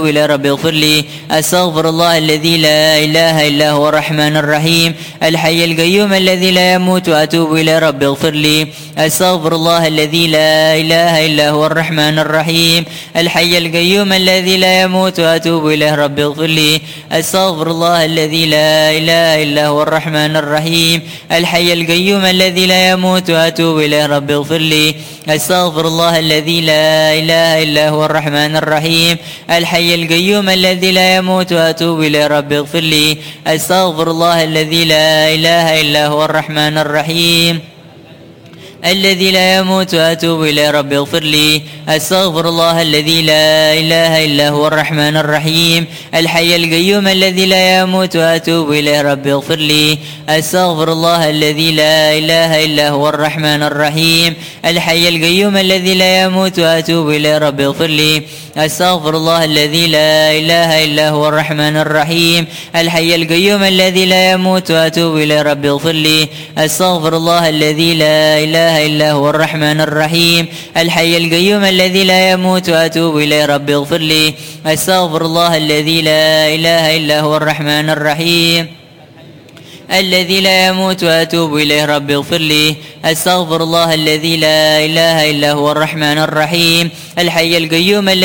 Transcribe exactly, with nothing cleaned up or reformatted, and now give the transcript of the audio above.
إلى رب اغفر لي. أستغفر الله الذي لا إله إلا هو الرحمن الرحيم الحي القيوم الذي لا يموت وأتوب إلى رب اغفر لي. أستغفر الله الذي لا إله إلا هو الرحمن الرحيم الحي القيوم الذي لا يموت وأتوب إلى رب اغفر لي. أستغفر الله الذي لا إله إلا هو الرحمن الرحيم الحي القيوم الذي لا يموت وأتوب إلى رب اغفر لي. أستغفر الله الذي لا إله إلا هو الرحمن الرحيم الحي القيوم الذي لا يموت وأتوب إلى رب اغفر لي. أستغفر الله الذي لا إله إلا هو الرحمن الرحيم الذي لا يموت وأتوب إلى رب اغفر لي. أستغفر الله الذي لا إله إلا هو الرحمن الرحيم الحي القيوم الذي لا يموت وأتوب إلى رب اغفر لي. أستغفر الله الذي لا إله إلا هو الرحمن الرحيم الحي القيوم الذي لا يموت وأتوب إلى رب اغفر لي. أستغفر الله الذي لا إله إلا هو الرحمن الرحيم الحي القيوم الذي لا يموت وأتوب إلى رب اغفر لي. أستغفر الله الذي لا إله إلا هو الرحمن الرحيم الحي القيوم الذي لا يموت وأتوب إلى رب اغفر لي. أستغفر الله الذي لا إله إلا هو الرحمن الرحيم الذي لا يموت وأتوب إليه رب اغفر لي. أستغفر الله الذي لا إله إلا هو الرحمن الرحيم الحي القيوم